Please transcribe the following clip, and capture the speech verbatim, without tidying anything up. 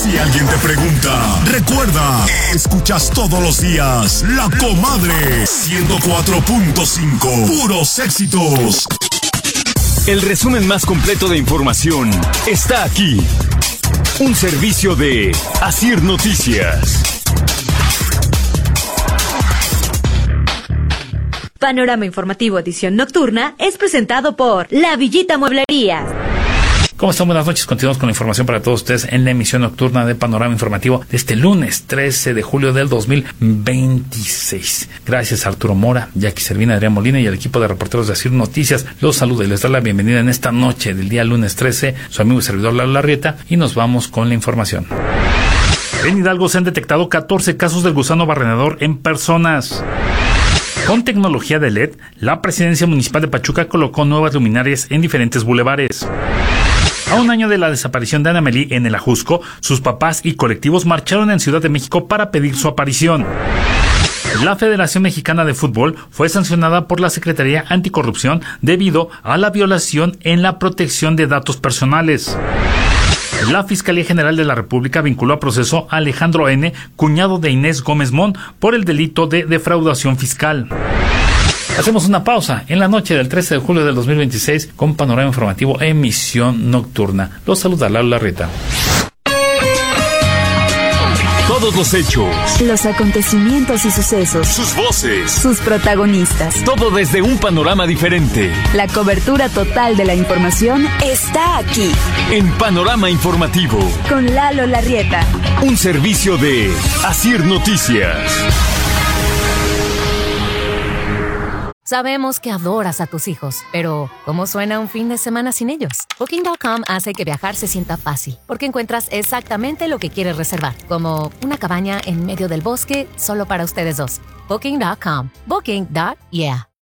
Si alguien te pregunta, recuerda, escuchas todos los días La Comadre ciento cuatro punto cinco. Puros éxitos. El resumen más completo de información está aquí. Un servicio de Asir Noticias. Panorama Informativo edición nocturna es presentado por La Villita Mueblería. ¿Cómo están? Buenas noches. Continuamos con la información para todos ustedes en la emisión nocturna de Panorama Informativo de este lunes trece de julio del dos mil veintiséis. Gracias a Arturo Mora, Jackie Servina, Adrián Molina y al equipo de reporteros de Asir Noticias. Los saluda y les da la bienvenida en esta noche del día lunes trece, su amigo y servidor Lalo Larrieta, y nos vamos con la información. En Hidalgo se han detectado catorce casos del gusano barrenador en personas. Con tecnología de L E D, la Presidencia Municipal de Pachuca colocó nuevas luminarias en diferentes bulevares. A un año de la desaparición de Ana Melí en el Ajusco, sus papás y colectivos marcharon en Ciudad de México para pedir su aparición. La Federación Mexicana de Fútbol fue sancionada por la Secretaría Anticorrupción debido a la violación en la protección de datos personales. La Fiscalía General de la República vinculó a proceso a Alejandro N., cuñado de Inés Gómez Mon, por el delito de defraudación fiscal. Hacemos una pausa en la noche del trece de julio del dos mil veintiséis con Panorama Informativo emisión nocturna. Los saluda Lalo Larrieta. Todos los hechos, los acontecimientos y sucesos, sus voces, sus protagonistas, todo desde un panorama diferente. La cobertura total de la información está aquí. En Panorama Informativo, con Lalo Larrieta. Un servicio de Asir Noticias. Sabemos que adoras a tus hijos, pero ¿cómo suena un fin de semana sin ellos? Booking punto com hace que viajar se sienta fácil, porque encuentras exactamente lo que quieres reservar, como una cabaña en medio del bosque solo para ustedes dos. Booking punto com. Booking. Yeah.